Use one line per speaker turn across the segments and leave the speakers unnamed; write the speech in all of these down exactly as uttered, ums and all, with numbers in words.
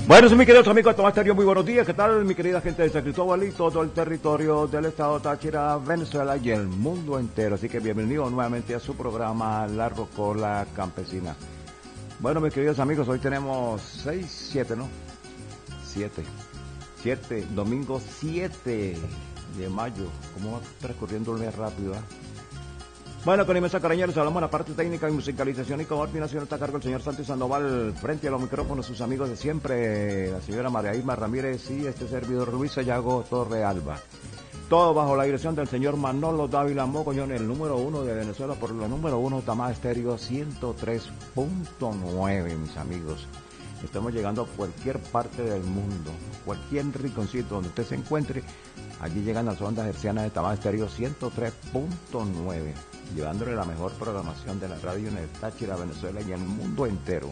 Bueno, sí, mis queridos amigos de Tomás Estéreo, muy buenos días. ¿Qué tal, mi querida gente de San Cristóbal y todo el territorio del estado Táchira, Venezuela y el mundo entero? Así que bienvenidos nuevamente a su programa La Rocola Campesina. Bueno, mis queridos amigos, hoy tenemos seis, siete, ¿no? siete. siete, domingo siete de mayo. ¿Cómo va transcurriendo el mes rápido, eh? Bueno, con inmensa cariño les hablamos de la parte técnica y musicalización y coordinación. Está a cargo el señor Santos Sandoval, frente a los micrófonos, sus amigos de siempre, la señora María Irma Ramírez y este servidor Luis Sayago Torre Alba. Todo bajo la dirección del señor Manolo Dávila Mogollón, el número uno de Venezuela, por lo número uno, Tomás Estéreo ciento tres punto nueve, mis amigos. Estamos llegando a cualquier parte del mundo, cualquier rinconcito donde usted se encuentre. Allí llegan las ondas hercianas de Tomás Estéreo ciento tres punto nueve, llevándole la mejor programación de la radio en el Táchira, Venezuela y en el mundo entero.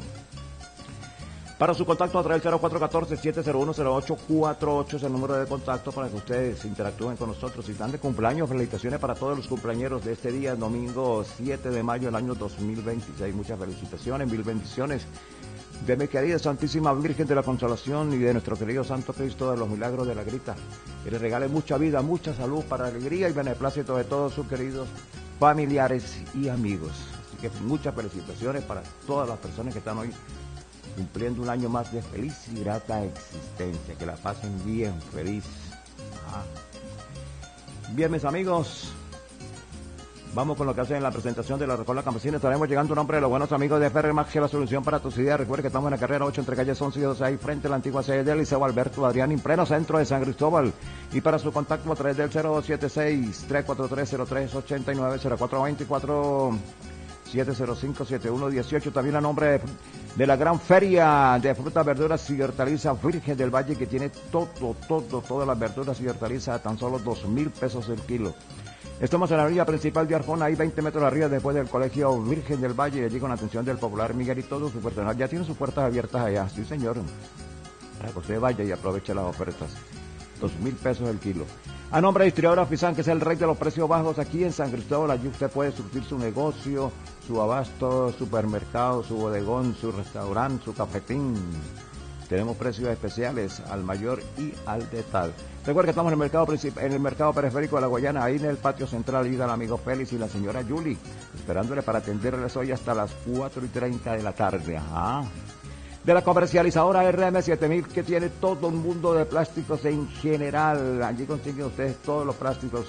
Para su contacto a través del cero cuatro uno cuatro, siete cero uno, cero ocho cuatro ocho es el número de contacto para que ustedes interactúen con nosotros. Si están de cumpleaños, felicitaciones para todos los cumpleañeros de este día, domingo siete de mayo del año dos mil veintiséis. Muchas felicitaciones, mil bendiciones de mi querida Santísima Virgen de la Consolación y de nuestro querido Santo Cristo de los Milagros de la Grita. Que les regale mucha vida, mucha salud, para alegría y beneplácito de todos sus queridos familiares y amigos. Así que muchas felicitaciones para todas las personas que están hoy cumpliendo un año más de feliz y grata existencia. Que la pasen bien, feliz. Ah. Bien, mis amigos, vamos con lo que hacen en la presentación de la Rocola Campesina. Estaremos llegando a nombre de los buenos amigos de Ferre Max, la solución para tus ideas. Recuerde que estamos en la carrera ocho entre calles once y doce, ahí frente a la antigua sede del Liceo Alberto Adrián, en pleno centro de San Cristóbal. Y para su contacto a través del cero dos siete seis, tres cuatro tres, cero tres ocho nueve, cero cuatro dos cuatro, siete cero cinco, siete uno uno ocho. También a nombre de, de la gran feria de frutas, verduras y hortalizas Virgen del Valle, que tiene todo, todo, todas las verduras y hortalizas a tan solo dos mil pesos el kilo. Estamos en la avenida principal de Arjona, ahí veinte metros arriba después del colegio Virgen del Valle, allí con la atención del popular Miguel y todo su personal. Ya tiene sus puertas abiertas allá, sí señor, para que usted vaya y aproveche las ofertas. Dos mil pesos el kilo. A nombre de Distribuidora Fisán, que es el rey de los precios bajos aquí en San Cristóbal, allí usted puede surtir su negocio, su abasto, supermercado, su bodegón, su restaurante, su cafetín. Tenemos precios especiales al mayor y al detal. Recuerda que estamos en el mercado en el mercado periférico de La Guayana, ahí en el patio central, y del amigo Félix y la señora Yuli, esperándole para atenderles hoy hasta las cuatro y treinta de la tarde. Ajá. De la comercializadora R M siete mil, que tiene todo un mundo de plásticos en general. Allí consiguen ustedes todos los plásticos.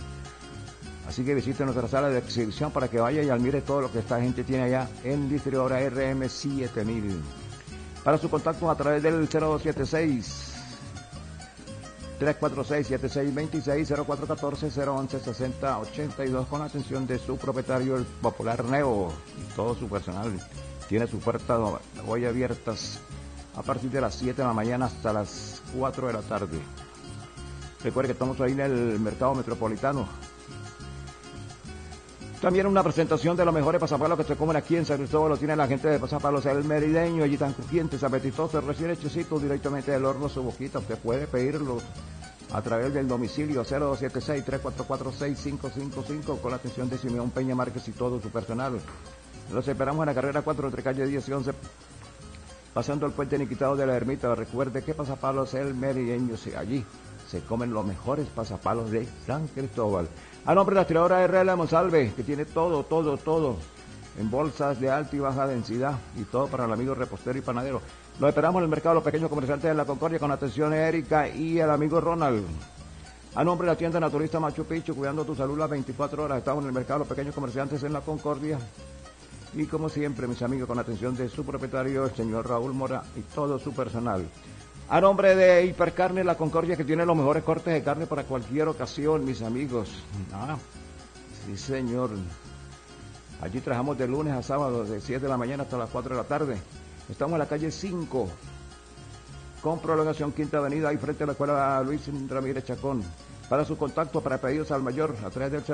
Así que visiten nuestra sala de exhibición para que vaya y admire todo lo que esta gente tiene allá en Distribuidora R M siete mil. Para su contacto a través del cero dos siete seis, tres cuatro seis, siete seis dos seis, cero cuatro uno cuatro, cero once, sesenta ochenta y dos, con la atención de su propietario, el popular Neo, y todo su personal. Tiene sus puertas hoy abiertas a partir de las siete de la mañana hasta las cuatro de la tarde. Recuerde que estamos ahí en el mercado metropolitano. También una presentación de los mejores pasapalos que se comen aquí en San Cristóbal. Lo tiene la gente de Pasapalos El Merideño, allí tan crujientes, apetitosos, recién hechecitos directamente del horno, su boquita. Usted puede pedirlos a través del domicilio cero dos siete seis, tres cuatro cuatro, seis cinco cinco cinco, con la atención de Simeón Peña Márquez y todo su personal. Los esperamos en la carrera cuatro entre calle diez y once, pasando el puente Niquitado de la Ermita. Recuerde que Pasapalos El Merideño, allí se comen los mejores pasapalos de San Cristóbal. A nombre de la tiradora R L Monsalve, que tiene todo, todo, todo, en bolsas de alta y baja densidad, y todo para el amigo repostero y panadero. Lo esperamos en el mercado de los pequeños comerciantes de la Concordia, con atención a Erika y el amigo Ronald. A nombre de la tienda naturista Machu Picchu, cuidando tu salud las veinticuatro horas, estamos en el mercado de los pequeños comerciantes en la Concordia. Y como siempre, mis amigos, con atención de su propietario, el señor Raúl Mora, y todo su personal. A nombre de Hipercarne La Concordia, que tiene los mejores cortes de carne para cualquier ocasión, mis amigos. Ah, sí señor. Allí trabajamos de lunes a sábado, de siete de la mañana hasta las cuatro de la tarde. Estamos en la calle cinco, con prolongación Quinta Avenida, ahí frente a la escuela Luis Ramírez Chacón. Para su contacto, para pedidos al mayor, a través del